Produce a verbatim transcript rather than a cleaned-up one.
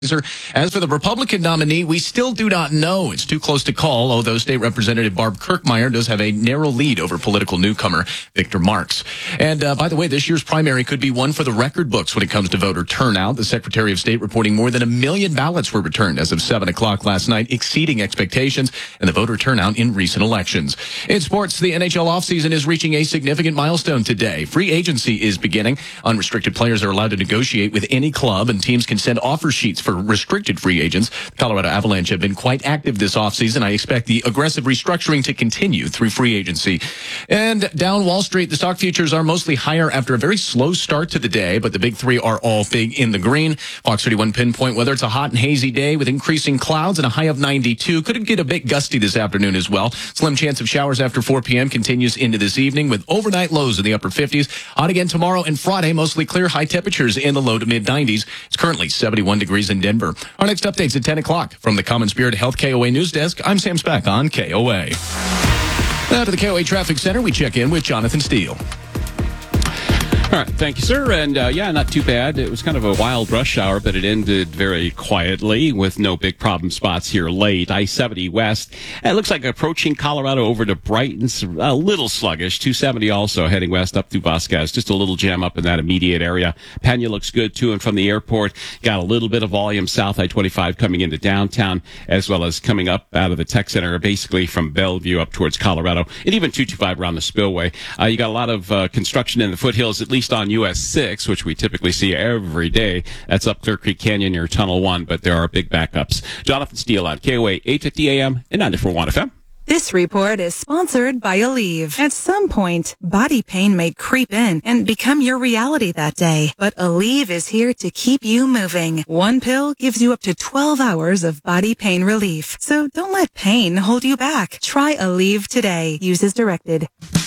As for the Republican nominee, we still do not know. It's too close to call, although State Representative Barb Kirkmeyer does have a narrow lead over political newcomer Victor Marx. And uh, by the way, this year's primary could be one for the record books when it comes to voter turnout. The Secretary of State reporting more than a million ballots were returned as of seven o'clock last night, exceeding expectations and the voter turnout in recent elections. In sports, the N H L offseason is reaching a significant milestone today. Free agency is beginning. Unrestricted players are allowed to negotiate with any club, and teams can send offer sheets for restricted free agents. The Colorado Avalanche have been quite active this offseason. I expect the aggressive restructuring to continue through free agency. And down Wall Street, the stock futures are mostly higher after a very slow start to the day, but the big three are all big in the green. Fox thirty-one pinpoint weather. It's a hot and hazy day with increasing clouds and a high of ninety-two. Could get a bit gusty this afternoon as well. Slim chance of showers after four p.m. continues into this evening with overnight lows in the upper fifties. Hot again tomorrow and Friday, mostly clear, high temperatures in the low to mid nineties. It's currently seventy-one degrees in Denver. Our next update's at ten o'clock. From the Common Spirit Health K O A News Desk, I'm Sam Speck on K O A. Now to the K O A Traffic Center, we check in with Jonathan Steele. All right, thank you, sir. And uh, yeah, not too bad. It was kind of a wild rush hour, but it ended very quietly with no big problem spots here late. I seventy west. It looks like approaching Colorado over to Brighton, a little sluggish. two seventy also heading west up through Vasquez. Just a little jam up in that immediate area. Pena looks good to and from the airport. Got a little bit of volume south I twenty-five coming into downtown, as well as coming up out of the tech center, basically from Bellevue up towards Colorado, and even two twenty-five around the spillway. Uh, you got a lot of uh, construction in the foothills, at least on U S six, which we typically see every day. That's up Clear Creek Canyon near Tunnel one, but there are big backups. Jonathan Steele on K O A eight fifty A M and ninety-four point one F M. This report is sponsored by Aleve. At some point, body pain may creep in and become your reality that day. But Aleve is here to keep you moving. One pill gives you up to twelve hours of body pain relief. So don't let pain hold you back. Try Aleve today. Use as directed.